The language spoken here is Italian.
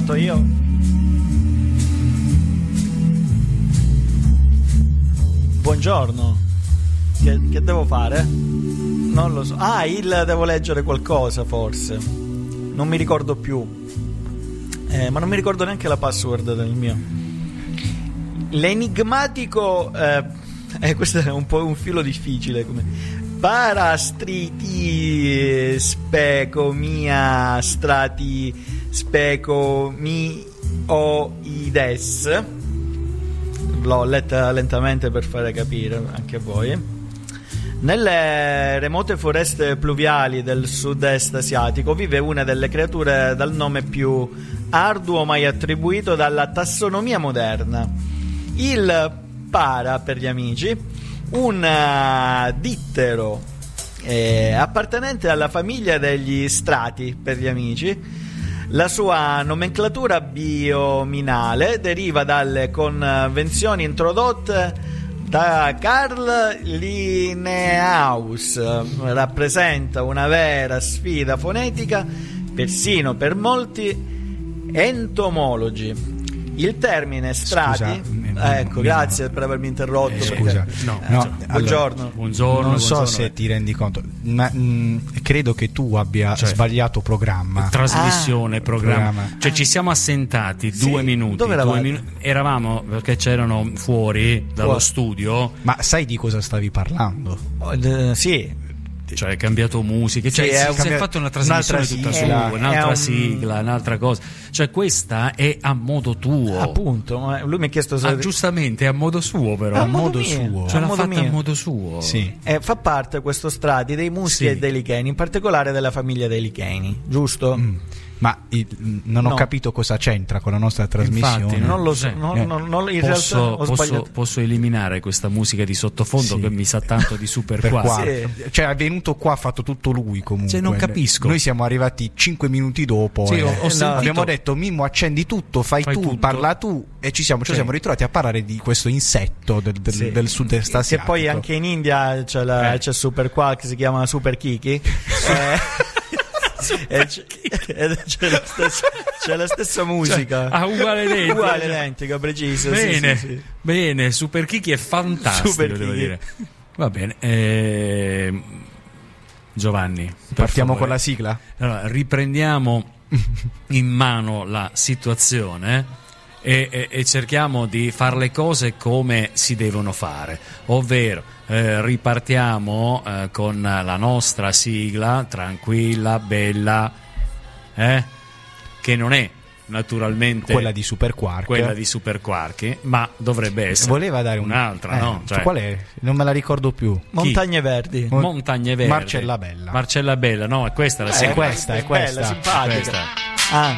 parto io. Buongiorno. Che devo fare? Non lo so. Devo leggere qualcosa forse. Non mi ricordo più. Ma non mi ricordo neanche la password del mio. L'enigmatico questo è un po' un filo difficile come parastriti specomia strati specomioides. L'ho letta lentamente per fare capire anche a voi. Nelle remote foreste pluviali del sud-est asiatico vive una delle creature dal nome più arduo mai attribuito dalla tassonomia moderna. Il para, per gli amici, un dittero appartenente alla famiglia degli strati, per gli amici. La sua nomenclatura biominale deriva dalle convenzioni introdotte da Carl Linnaeus. Rappresenta una vera sfida fonetica persino per molti entomologi. Il termine strati, grazie per avermi interrotto. Scusa, buongiorno. Buongiorno. Non so se ti rendi conto, ma credo che tu abbia sbagliato programma. Trasmissione, programma. Cioè ci siamo assentati 2 minuti. Dove eravate? Eravamo perché c'erano fuori dallo studio. Ma sai di cosa stavi parlando? Sì. Cioè hai cambiato musica, si è fatto una trasmissione tutta sua, un'altra sigla, un'altra cosa. Cioè questa è a modo tuo. Appunto, ma lui mi ha chiesto giustamente a modo suo, però a modo suo. Ce l'ha fatta a modo suo. Sì. Fa parte questo strati dei muschi e dei licheni, in particolare della famiglia dei licheni, giusto? Ma non ho capito cosa c'entra con la nostra trasmissione. Infatti, non lo so. In realtà ho sbagliato. Posso eliminare questa musica di sottofondo che mi sa tanto di Super Quark. Cioè è venuto qua, ha fatto tutto lui comunque. Cioè, non capisco. Noi siamo arrivati 5 minuti dopo. Abbiamo detto Mimmo accendi tutto, fai tu, tutto. Parla tu, e ci siamo ritrovati a parlare di questo insetto del sud-est asiatico. Che poi anche in India c'è Super Quark, si chiama Super Kiki. C'è la stessa musica, uguale identica, preciso. Bene, bene, Super Kiki è fantastico, devo dire. Va bene, Giovanni, partiamo con la sigla. Allora, riprendiamo in mano la situazione e cerchiamo di fare le cose come si devono fare, ovvero ripartiamo con la nostra sigla tranquilla, bella, che non è naturalmente quella di Super Quark, ma dovrebbe essere voleva dare un'altra, no? Cioè, qual è? Non me la ricordo più. Montagne Verdi. Marcella Bella, no? È questa la sigla. È questa, simpatica.